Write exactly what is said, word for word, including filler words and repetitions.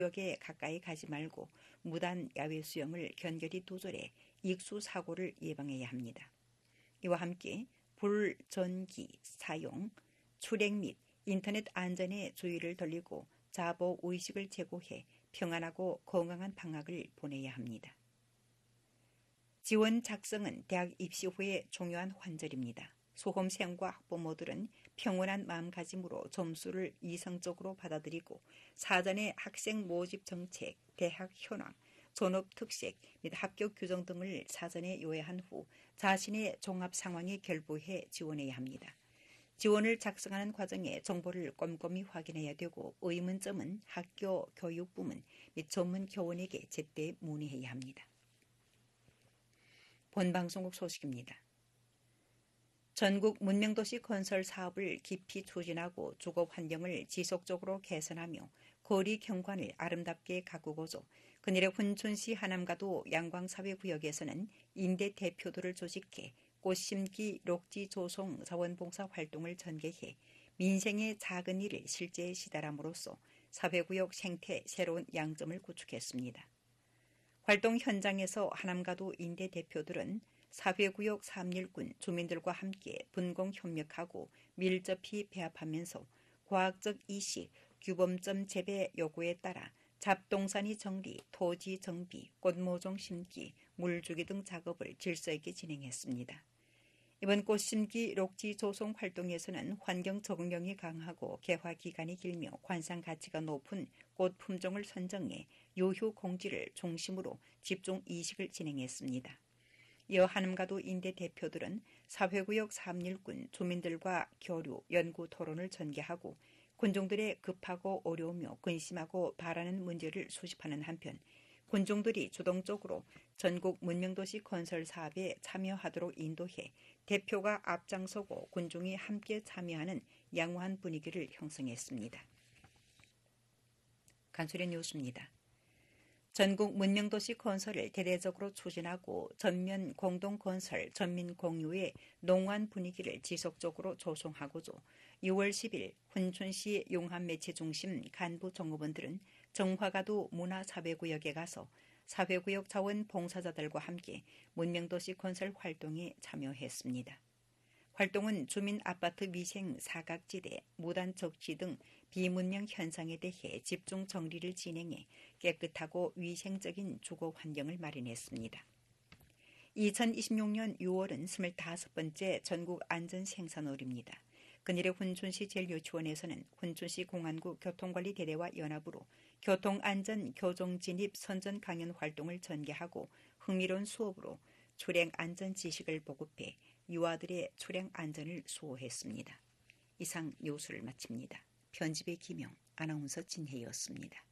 구역에 가까이 가지 말고 무단 야외 수영을 견결히 두절해 익수 사고를 예방해야 합니다. 이와 함께 불, 전기 사용, 출행 및 인터넷 안전에 주의를 돌리고 자보 의식을 제고해 평안하고 건강한 방학을 보내야 합니다. 지원 작성은 대학 입시 후에 중요한 환절입니다. 수험생과 학부모들은 평온한 마음가짐으로 점수를 이성적으로 받아들이고 사전에 학생 모집 정책, 대학 현황, 존업 특색 및 합격 규정 등을 사전에 요약한 후 자신의 종합 상황에 결부해 지원해야 합니다. 지원을 작성하는 과정에 정보를 꼼꼼히 확인해야 되고 의문점은 학교 교육부문 및 전문 교원에게 제때 문의해야 합니다. 본방송국 소식입니다. 전국 문명도시 건설 사업을 깊이 추진하고 주거 환경을 지속적으로 개선하며 거리 경관을 아름답게 가꾸고자 근일에 훈춘시 하남가도 양광사회구역에서는 임대 대표들을 조직해 꽃심기 녹지 조성 자원봉사 활동을 전개해 민생의 작은 일을 실제에 시달함으로써 사회구역 생태 새로운 양점을 구축했습니다. 활동 현장에서 하남가도 임대 대표들은 사회구역 삼일군 주민들과 함께 분공협력하고 밀접히 배합하면서 과학적 이식, 규범점 재배 요구에 따라 잡동사니 정리, 토지 정비, 꽃모종 심기, 물주기 등 작업을 질서 있게 진행했습니다. 이번 꽃심기 녹지 조성 활동에서는 환경 적응력이 강하고 개화 기간이 길며 관상 가치가 높은 꽃 품종을 선정해 유효 공지를 중심으로 집중 이식을 진행했습니다. 이어 하남가도 임대 대표들은 사회구역 삼일군 주민들과 교류, 연구 토론을 전개하고 군종들의 급하고 어려우며 근심하고 바라는 문제를 수집하는 한편 군종들이 주동적으로 전국 문명도시 건설 사업에 참여하도록 인도해 대표가 앞장서고 군종이 함께 참여하는 양호한 분위기를 형성했습니다. 간추린 뉴스입니다. 전국 문명도시 건설을 대대적으로 추진하고 전면 공동건설, 전민 공유의 농후한 분위기를 지속적으로 조성하고자 유월 십일 훈춘시 용합매체중심 간부 종업원들은 정화가도 문화사회구역에 가서 사회구역 자원 봉사자들과 함께 문명도시 건설 활동에 참여했습니다. 활동은 주민 아파트 위생 사각지대, 무단 적지 등 비문명 현상에 대해 집중 정리를 진행해 깨끗하고 위생적인 주거 환경을 마련했습니다. 이천이십육년 유월은 스물다섯 번째 전국 안전생산월입니다. 근일에 훈춘시 제일유치원에서는 훈춘시 공안구 교통관리대대와 연합으로 교통안전 교정진입 선전 강연 활동을 전개하고 흥미로운 수업으로 출행 안전 지식을 보급해 유아들의 출행 안전을 수호했습니다. 이상 뉴스를 마칩니다. 편집의 김영, 아나운서 진혜였습니다.